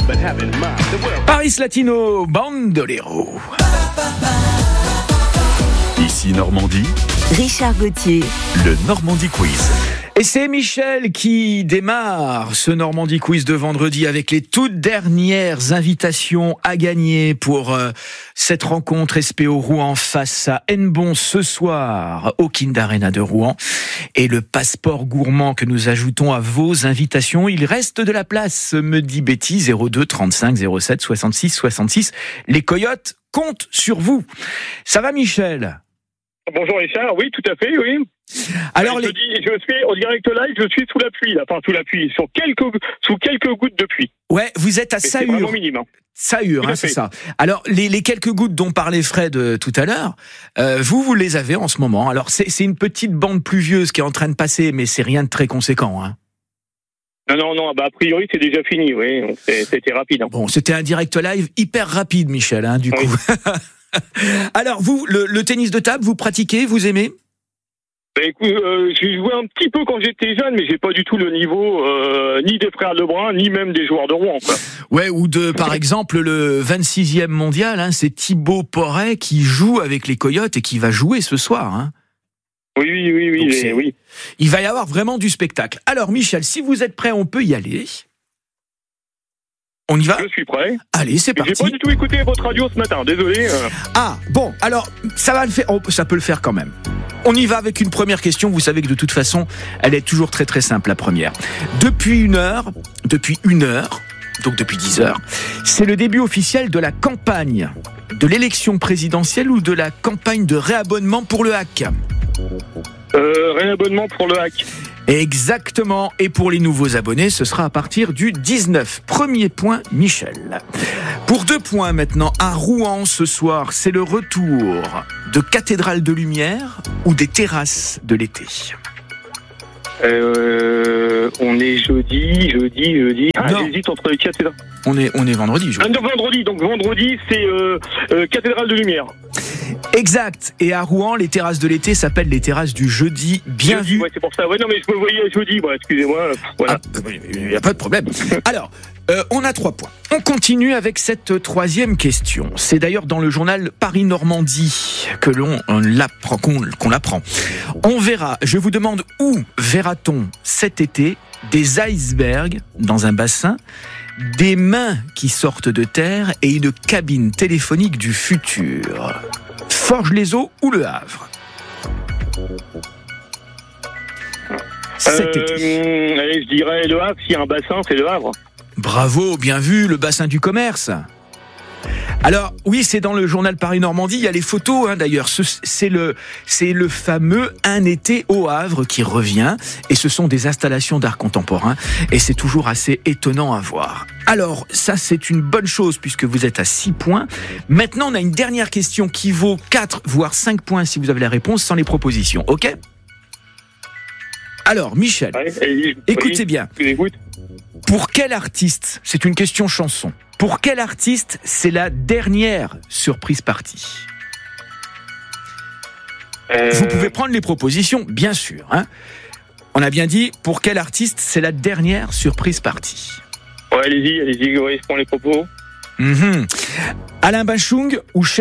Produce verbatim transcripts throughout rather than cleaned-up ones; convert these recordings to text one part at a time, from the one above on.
Paris Latino, Bandolero. Ici Normandie, Richard Gauthier, le Normandie Quiz. Et c'est Michel qui démarre ce Normandie Quiz de vendredi avec les toutes dernières invitations à gagner pour euh, cette rencontre S P O Rouen face à Hennebont ce soir au Kind Arena de Rouen. Et le passeport gourmand que nous ajoutons à vos invitations. Il reste de la place, me dit Betty, zéro deux trente-cinq zéro sept soixante-six soixante-six. Les Coyotes comptent sur vous. Ça va Michel ? Bonjour Richard, oui, tout à fait, oui. Alors, je, les... dis, je suis en direct live, je suis sous la pluie, là. Enfin, sous la pluie, sur quelques, sous quelques gouttes de pluie. Ouais, vous êtes à Mais Sahur. C'est vraiment minime. Hein. Sahur, hein, c'est ça. Alors, les, les quelques gouttes dont parlait Fred euh, tout à l'heure, euh, vous, vous les avez en ce moment. Alors, c'est, c'est une petite bande pluvieuse qui est en train de passer, mais c'est rien de très conséquent, hein. Non, non, non, bah, a priori, c'est déjà fini, oui. Donc, c'est, c'était rapide. Hein. Bon, c'était un direct live hyper rapide, Michel, hein, du oui. coup. Alors, vous, le, le tennis de table, vous pratiquez, vous aimez ? Bah, écoute, euh, j'ai joué un petit peu quand j'étais jeune, mais j'ai pas du tout le niveau euh, ni des frères Lebrun, ni même des joueurs de Rouen, quoi. Ouais, ou de, par exemple, le vingt-sixième mondial, hein, c'est Thibaut Porret qui joue avec les Coyotes et qui va jouer ce soir, hein. Oui, oui, oui, oui, les, oui. Il va y avoir vraiment du spectacle. Alors, Michel, si vous êtes prêt, on peut y aller. On y va ? Je suis prêt. Allez, c'est parti. J'ai pas du tout écouté votre radio ce matin, désolé. Euh... Ah, bon, alors, ça va le faire, ça peut le faire quand même. On y va avec une première question. Vous savez que de toute façon, elle est toujours très très simple, la première. Depuis une heure, depuis une heure, donc depuis dix heures, c'est le début officiel de la campagne de l'élection présidentielle ou de la campagne de réabonnement pour le hack. Euh, réabonnement pour le hack. Exactement, et pour les nouveaux abonnés, ce sera à partir du dix-neuf. Premier point, Michel. Pour deux points maintenant, à Rouen ce soir, c'est le retour de Cathédrale de Lumière ou des terrasses de l'été. Euh, on est jeudi, jeudi, jeudi. Ah, non. J'hésite entre les cathédrales. On est, on est vendredi, je Ah, non, vendredi, donc vendredi, c'est euh, euh, Cathédrale de Lumière. Exact. Et à Rouen, les terrasses de l'été s'appellent les terrasses du jeudi. Bien jeudi, vu. Ouais, c'est pour ça. Ouais, non, mais je me voyais jeudi. Bon, excusez-moi. Voilà. Ah, il n'y a pas de problème. Alors, euh, on a trois points. On continue avec cette troisième question. C'est d'ailleurs dans le journal Paris-Normandie que l'on on l'apprend, qu'on, qu'on l'apprend. On verra, je vous demande où verra-t-on cet été des icebergs dans un bassin, des mains qui sortent de terre et une cabine téléphonique du futur. Forges-les-Eaux ou Le Havre ? Cet euh, été. Allez, je dirais Le Havre. S'il y a un bassin, c'est Le Havre. Bravo, bien vu, le bassin du commerce. Alors, oui, c'est dans le journal Paris-Normandie, il y a les photos, hein, d'ailleurs. Ce, c'est, le, c'est le fameux Un été au Havre qui revient, et ce sont des installations d'art contemporain, et c'est toujours assez étonnant à voir. Alors, ça, c'est une bonne chose, puisque vous êtes à six points. Maintenant, on a une dernière question qui vaut quatre, voire cinq points si vous avez la réponse, sans les propositions, ok ? Alors, Michel, ouais, et, écoutez oui, bien. Écoute. Pour quel artiste, c'est une question chanson, pour quel artiste c'est la dernière surprise party ? euh... Vous pouvez prendre les propositions, bien sûr. Hein. On a bien dit, pour quel artiste c'est la dernière surprise party ? Ouais, allez-y, allez-y, ouais, je prends les propos. Mmh. Alain Bachung ou Sheila ?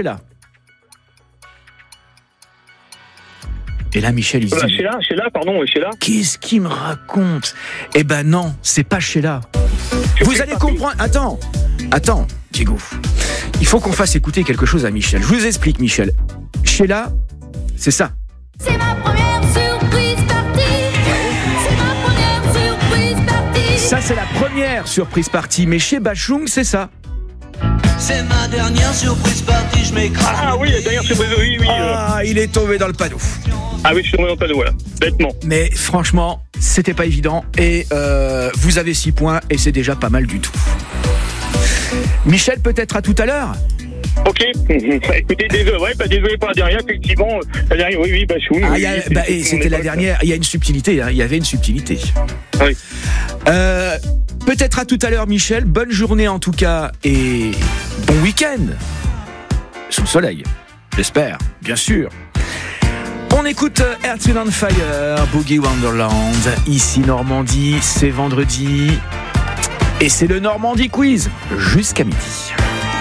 Et là, Michel, il dit... Euh, Sheila, Sheila, pardon, Sheila. Qu'est-ce qu'il me raconte ? Eh ben non, c'est pas Sheila. Je vous allez comprendre... Attends, attends, Diego. Il faut qu'on fasse écouter quelque chose à Michel. Je vous explique, Michel. Sheila, c'est ça. C'est ma première surprise party. C'est ma première surprise party. Ça, c'est la première surprise party. Mais chez Bachung, c'est ça. C'est ma dernière surprise party, je m'écrase. Ah oui, la dernière surprise, oui, oui. Ah, euh... il est tombé dans le panneau. Ah oui, je suis tombé dans le panneau, voilà. Bêtement. Mais franchement, c'était pas évident. Et euh, vous avez six points, et c'est déjà pas mal du tout. Michel, peut-être à tout à l'heure ? Ok. Écoutez, désolé, ouais, bah, désolé pour la dernière, effectivement. La dernière, oui, oui, bah, je suis. Ah, oui, y a, oui, bah, et c'était la dernière. Il y a une subtilité, hein, il y avait une subtilité. Oui. Euh, peut-être à tout à l'heure, Michel. Bonne journée en tout cas, et bon week-end. Sous le soleil, j'espère, bien sûr. On écoute Earth, Wind and Fire, Boogie Wonderland. Ici Normandie, c'est vendredi. Et c'est le Normandie Quiz jusqu'à midi.